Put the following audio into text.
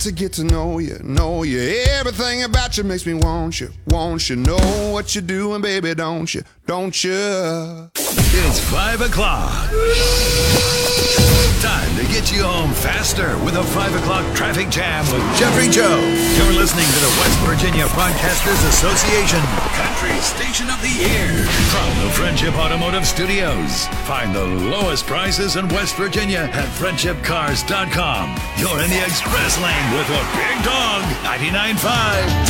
To get to know you. Everything about you makes me want you. Know what you're doing, baby, don't you? It's 5 o'clock. Time to get you home faster with a 5 o'clock traffic jam with Jeffrey Joe. You're listening to the West Virginia Broadcasters Association Country Station of the Year from the Friendship Automotive Studios. Find the lowest prices in West Virginia at friendshipcars.com. You're in the express lane with a big dog. 99.5